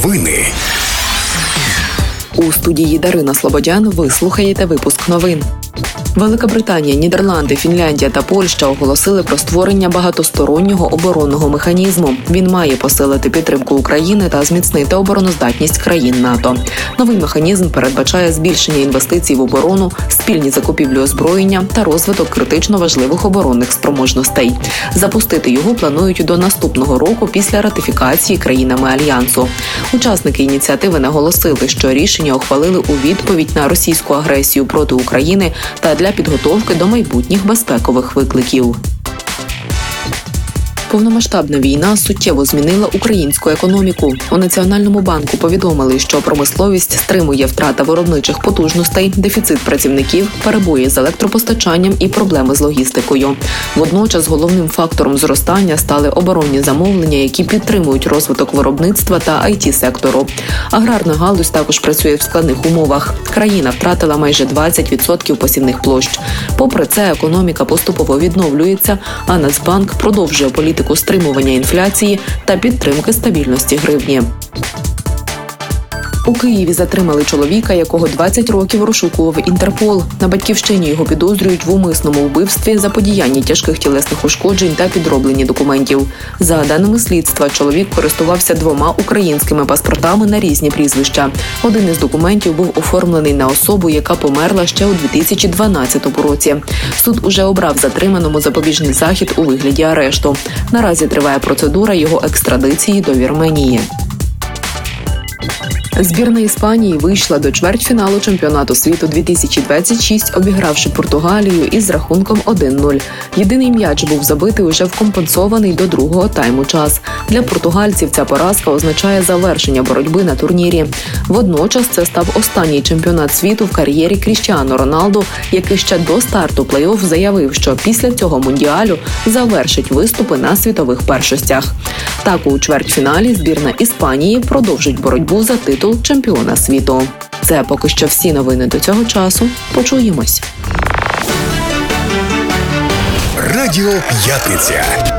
Новини. У студії Дарина Слободян ви слухаєте випуск новин. Велика Британія, Нідерланди, Фінляндія та Польща оголосили про створення багатостороннього оборонного механізму. Він має посилити підтримку України та зміцнити обороноздатність країн НАТО. Новий механізм передбачає збільшення інвестицій в оборону, спільні закупівлі озброєння та розвиток критично важливих оборонних спроможностей. Запустити його планують до наступного року після ратифікації країнами Альянсу. Учасники ініціативи наголосили, що рішення ухвалили у відповідь на російську агресію проти України та для підготовки до майбутніх безпекових викликів. Повномасштабна війна суттєво змінила українську економіку. У Національному банку повідомили, що промисловість стримує втрата виробничих потужностей, дефіцит працівників, перебої з електропостачанням і проблеми з логістикою. Водночас головним фактором зростання стали оборонні замовлення, які підтримують розвиток виробництва та IT-сектору. Аграрна галузь також працює в складних умовах. Країна втратила майже 20% посівних площ. Попри це, економіка поступово відновлюється, а Нацбанк продовжує політику стримування інфляції та підтримки стабільності гривні. У Києві затримали чоловіка, якого 20 років розшукував Інтерпол. На Батьківщині його підозрюють в умисному вбивстві, заподіянні тяжких тілесних ушкоджень та підробленні документів. За даними слідства, чоловік користувався 2 українськими паспортами на різні прізвища. Один із документів був оформлений на особу, яка померла ще у 2012 році. Суд уже обрав затриманому запобіжний захід у вигляді арешту. Наразі триває процедура його екстрадиції до Вірменії. Збірна Іспанії вийшла до чвертьфіналу чемпіонату світу 2026, обігравши Португалію із рахунком 1-0. Єдиний м'яч був забитий уже в компенсований до другого тайму час. Для португальців ця поразка означає завершення боротьби на турнірі. Водночас це став останній чемпіонат світу в кар'єрі Кріштіану Роналду, який ще до старту плей-офф заявив, що після цього мундіалю завершить виступи на світових першостях. Так, у чвертьфіналі збірна Іспанії продовжить боротьбу за титул чемпіона світу. Це поки що всі новини до цього часу. Почуємось. Радіо П'ятниця.